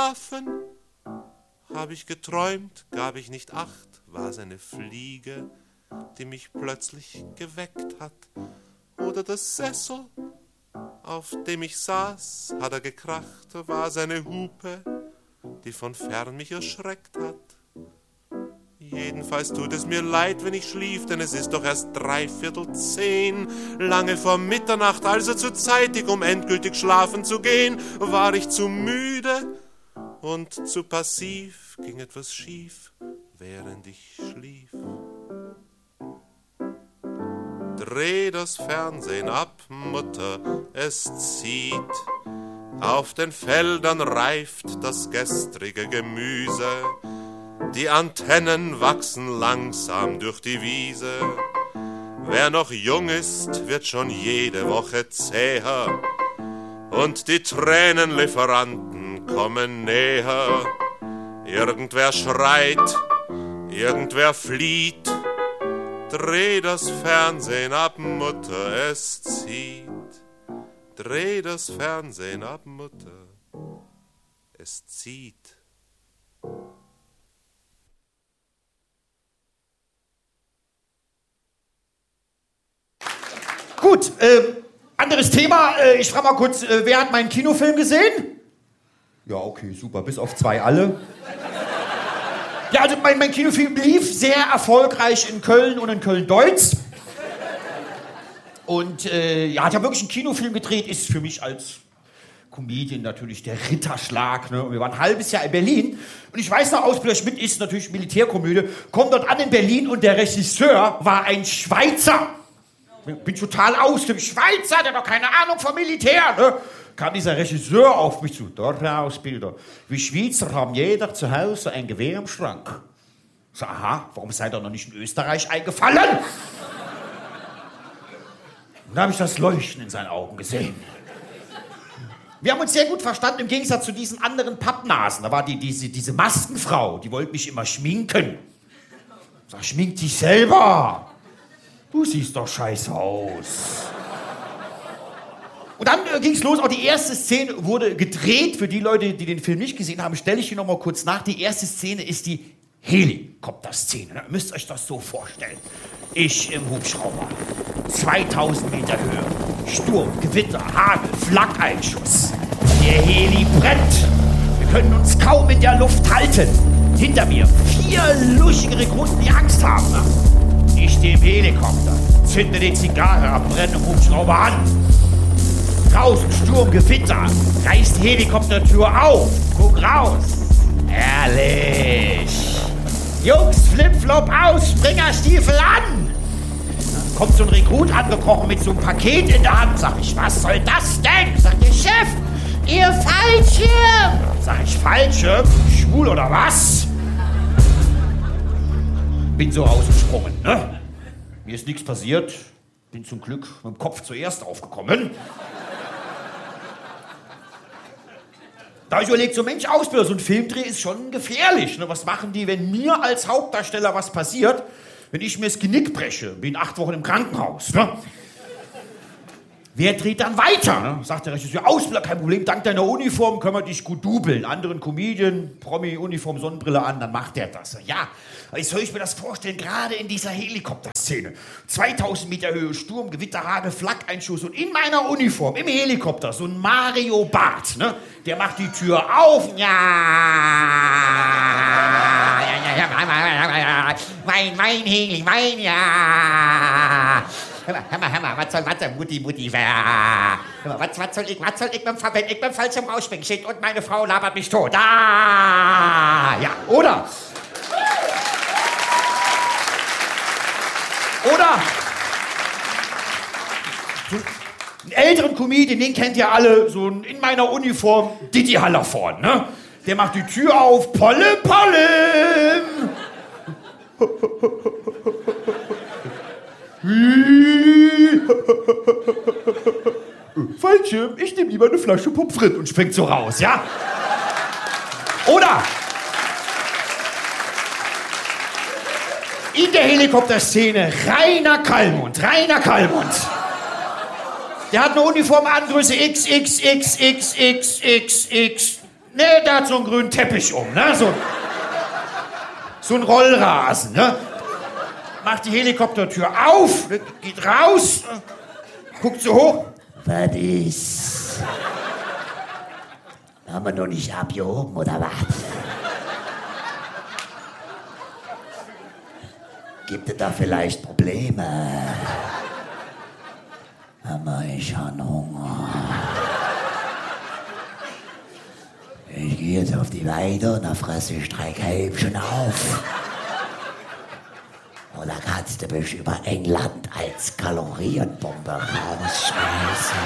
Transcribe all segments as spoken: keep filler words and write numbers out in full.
geschlafen? Hab ich geträumt, gab ich nicht acht, war's eine Fliege, die mich plötzlich geweckt hat? Oder das Sessel, auf dem ich saß, hat er gekracht, war's eine Hupe, die von fern mich erschreckt hat? Jedenfalls tut es mir leid, wenn ich schlief, denn es ist doch erst dreiviertel zehn, lange vor Mitternacht, also zu zeitig, um endgültig schlafen zu gehen. War ich zu müde und zu passiv, ging etwas schief, während ich schlief. Dreh das Fernsehen ab, Mutter, es zieht. Auf den Feldern reift das gestrige Gemüse. Die Antennen wachsen langsam durch die Wiese. Wer noch jung ist, wird schon jede Woche zäher. Und die Tränenlieferanten kommen näher. Irgendwer schreit, irgendwer flieht. Dreh das Fernsehen ab, Mutter, es zieht. Dreh das Fernsehen ab, Mutter, es zieht. Gut, äh, anderes Thema. Äh, ich frage mal kurz, äh, wer hat meinen Kinofilm gesehen? Ja, okay, super, bis auf zwei alle. Ja, also mein, mein Kinofilm lief sehr erfolgreich in Köln und in Köln-Deutz. Und äh, ja, ich habe wirklich einen Kinofilm gedreht, ist für mich als Comedian natürlich der Ritterschlag. Ne? Und wir waren ein halbes Jahr in Berlin. Und ich weiß noch, Ausbilder Schmidt ist natürlich Militärkomödie, kommt dort an in Berlin und der Regisseur war ein Schweizer. Bin total aus dem Schweizer, der hat doch keine Ahnung vom Militär. Ne? Kam dieser Regisseur auf mich zu. Dort, Herr Ausbilder, wir Schweizer haben jeder zu Hause ein Gewehr im Schrank. Ich so, aha, warum seid ihr noch nicht in Österreich eingefallen? Und da habe ich das Leuchten in seinen Augen gesehen. Wir haben uns sehr gut verstanden, im Gegensatz zu diesen anderen Pappnasen. Da war die, diese, diese Maskenfrau, die wollte mich immer schminken. Ich sag, schmink dich selber. Du siehst doch scheiße aus. Und dann äh, ging's los, auch die erste Szene wurde gedreht. Für die Leute, die den Film nicht gesehen haben, stelle ich hier noch mal kurz nach. Die erste Szene ist die Helikopter-Szene. Ihr müsst euch das so vorstellen. Ich im Hubschrauber, zweitausend Meter Höhe, Sturm, Gewitter, Hagel, Flakeinschuss. Der Heli brennt. Wir können uns kaum in der Luft halten. Hinter mir vier luschige Rekruten, die Angst haben. Ich stehe im Helikopter, zünde die Zigarre ab, brenne im Hubschrauber an. Draußen Sturm, Gewitter, reißt die Helikoptertür auf, guck raus. Ehrlich. Jungs, Flipflop aus, Springerstiefel an. Dann kommt so ein Rekrut angekrochen mit so einem Paket in der Hand. Sag ich, was soll das denn? Sagt der Chef, ihr Fallschirm. Sag ich, Fallschirm? Schwul oder was? Bin so rausgesprungen, ne? Mir ist nichts passiert. Bin zum Glück mit dem Kopf zuerst aufgekommen. Da habe ich überlegt, so Mensch, Ausbilder, so ein Filmdreh ist schon gefährlich. Ne? Was machen die, wenn mir als Hauptdarsteller was passiert, wenn ich mir das Genick breche? Bin acht Wochen im Krankenhaus. Ne? Wer dreht dann weiter? Ne? Sagt der Regisseur, Ausbilder, kein Problem, dank deiner Uniform können wir dich gut dubeln. Anderen Comedian, Promi, Uniform, Sonnenbrille an, dann macht der das. Ja, wie soll ich mir das vorstellen, gerade in dieser Helikopterszene. zweitausend Meter Höhe, Sturm, Gewitter, Hagel, Flakeinschuss und in meiner Uniform, im Helikopter, so ein Mario Barth, ne? Der macht die Tür auf. Ja, ja, ja, ja, mein, mein Heli, mein, ja. Hör mal, hör mal, hör mal, was soll, was soll, Mutti, Mutti, hör mal, was, was soll ich, was soll ich beim, wenn ich beim Fallschirm rausspringen, steht und meine Frau labert mich tot. Ah, ja, oder? Oder? So einen älteren Comedian, den kennt ihr alle, so ein, in meiner Uniform, Didi Hallervorden, ne? Der macht die Tür auf, Polle, Polle! Fallschirm, ich nehme lieber eine Flasche Pommes frites und springt so raus, ja? Oder? In der Helikopterszene Rainer Kallmund, Rainer Kallmund. Der hat eine Uniform an, Größe X, X, X, X, X, X, X, Nee, der hat so einen grünen Teppich um, ne? So, so ein Rollrasen, ne? Macht die Helikoptertür auf, geht raus, guckt so hoch. Was ist? Haben wir noch nicht abgehoben, oder was? Gibt es da vielleicht Probleme? Mama, ich habe Hunger. Ich gehe jetzt auf die Weide und da fresse ich drei Kälbchen auf. Und da kannst du mich über England als Kalorienbombe rausschmeißen.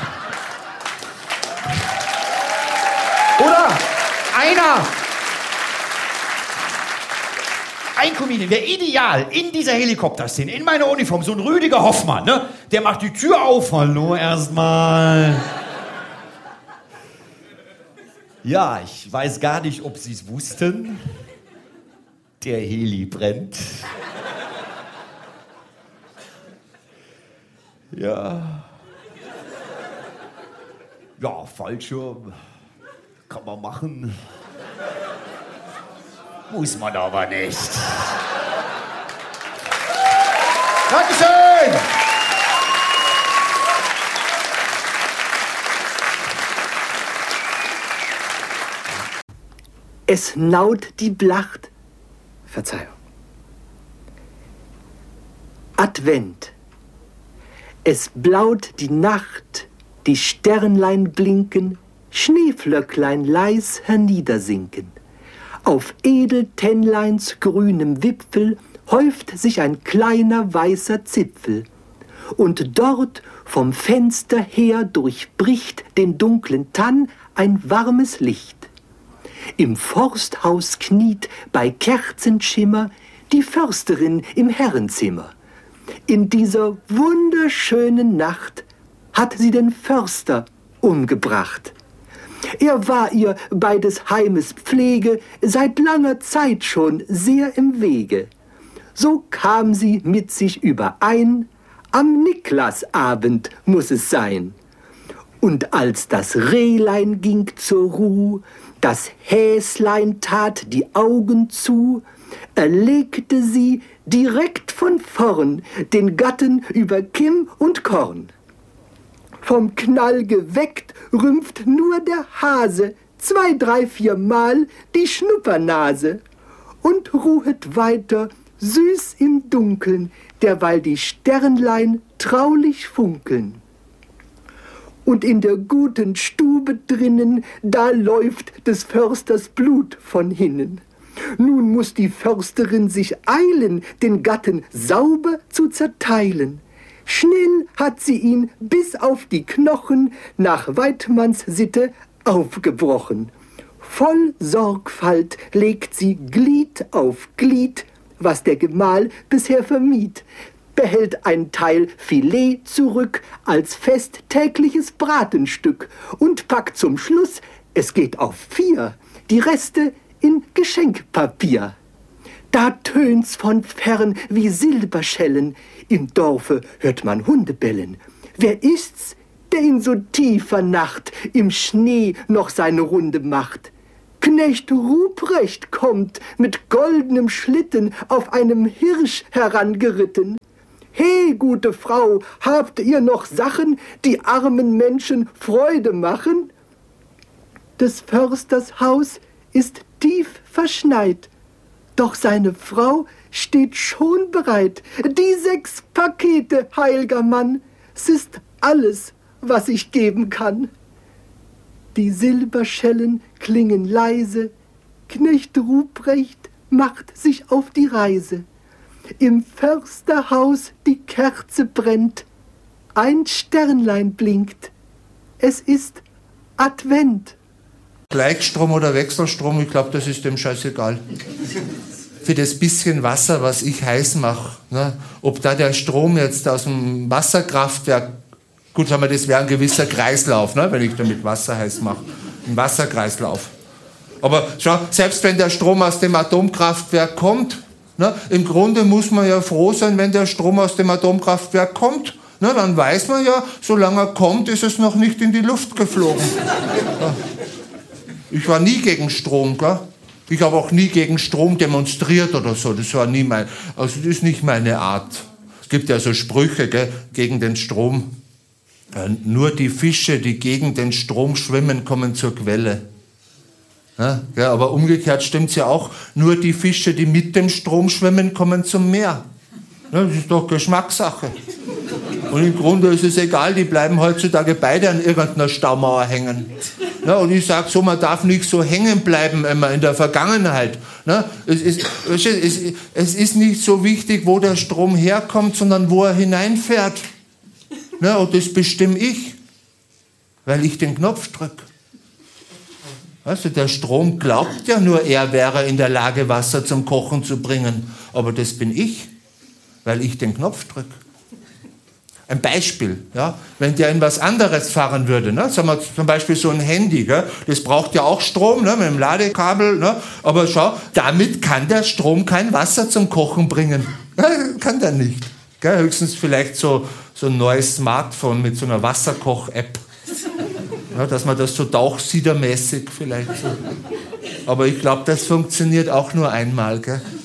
Oder einer, ein Comedian wäre ideal in dieser Helikopterszene, in meiner Uniform, so ein Rüdiger Hoffmann, ne? Der macht die Tür auf, hallo erstmal. Ja, ich weiß gar nicht, ob Sie es wussten. Der Heli brennt. Ja. Ja, Fallschirm. Kann man machen. Muss man aber nicht. Dankeschön! Es naut die Blacht. Verzeihung. Advent. Es blaut die Nacht, die Sternlein blinken, Schneeflöcklein leis herniedersinken. Auf Edeltennleins grünem Wipfel häuft sich ein kleiner weißer Zipfel. Und dort vom Fenster her durchbricht den dunklen Tann ein warmes Licht. Im Forsthaus kniet bei Kerzenschimmer die Försterin im Herrenzimmer. In dieser wunderschönen Nacht hat sie den Förster umgebracht. Er war ihr bei des Heimes Pflege seit langer Zeit schon sehr im Wege. So kam sie mit sich überein, am Niklasabend muss es sein. Und als das Rehlein ging zur Ruh, das Häslein tat die Augen zu, erlegte sie direkt von vorn den Gatten über Kimm und Korn. Vom Knall geweckt rümpft nur der Hase zwei, drei, vier Mal die Schnuppernase und ruhet weiter süß im Dunkeln, derweil die Sternlein traulich funkeln. Und in der guten Stube drinnen, da läuft des Försters Blut von hinnen. Nun muß die Försterin sich eilen, den Gatten sauber zu zerteilen. Schnell hat sie ihn bis auf die Knochen nach Weidmanns Sitte aufgebrochen. Voll Sorgfalt legt sie Glied auf Glied, was der Gemahl bisher vermied, behält ein Teil Filet zurück als fest tägliches Bratenstück und packt zum Schluss, es geht auf vier, die Reste in Geschenkpapier. Da tönt's von fern wie Silberschellen, im Dorfe hört man Hunde bellen. Wer ist's, der in so tiefer Nacht im Schnee noch seine Runde macht? Knecht Ruprecht kommt mit goldenem Schlitten auf einem Hirsch herangeritten. He, gute Frau, habt ihr noch Sachen, die armen Menschen Freude machen? Des Försters Haus ist tief verschneit, doch seine Frau steht schon bereit. Die sechs Pakete, heilger Mann, es ist alles, was ich geben kann. Die Silberschellen klingen leise, Knecht Ruprecht macht sich auf die Reise. Im Försterhaus die Kerze brennt, ein Sternlein blinkt, es ist Advent. Gleichstrom oder Wechselstrom, ich glaube, das ist dem scheißegal. Für das bisschen Wasser, was ich heiß mache, ne, ob da der Strom jetzt aus dem Wasserkraftwerk, gut, sagen wir, das wäre ein gewisser Kreislauf, ne, wenn ich damit Wasser heiß mache, ein Wasserkreislauf. Aber schau, selbst wenn der Strom aus dem Atomkraftwerk kommt, ne, im Grunde muss man ja froh sein, wenn der Strom aus dem Atomkraftwerk kommt. Ne, dann weiß man ja, solange er kommt, ist es noch nicht in die Luft geflogen. Ja. Ich war nie gegen Strom, gell? Ich habe auch nie gegen Strom demonstriert oder so. Das war nie mein, also das ist nicht meine Art. Es gibt ja so Sprüche, gell, gegen den Strom. Ja, nur die Fische, die gegen den Strom schwimmen, kommen zur Quelle. Ja, ja, aber umgekehrt stimmt es ja auch. Nur die Fische, die mit dem Strom schwimmen, kommen zum Meer. Ja, das ist doch Geschmackssache. Und im Grunde ist es egal, die bleiben heutzutage beide an irgendeiner Staumauer hängen. Ja, und ich sage so, man darf nicht so hängen bleiben immer in der Vergangenheit. Ja, es, ist, es, es ist nicht so wichtig, wo der Strom herkommt, sondern wo er hineinfährt. Ja, und das bestimme ich, weil ich den Knopf drücke. Also der Strom glaubt ja nur, er wäre in der Lage, Wasser zum Kochen zu bringen. Aber das bin ich, weil ich den Knopf drücke. Ein Beispiel, ja, wenn der in was anderes fahren würde, ne? Sagen wir zum Beispiel so ein Handy, gell? Das braucht ja auch Strom, ne? Mit dem Ladekabel, ne? Aber schau, damit kann der Strom kein Wasser zum Kochen bringen. Ja, kann der nicht. Gell? Höchstens vielleicht so, so ein neues Smartphone mit so einer Wasserkoch-App. Ja, dass man das so tauchsiedermäßig vielleicht so. Aber ich glaube, das funktioniert auch nur einmal. Gell?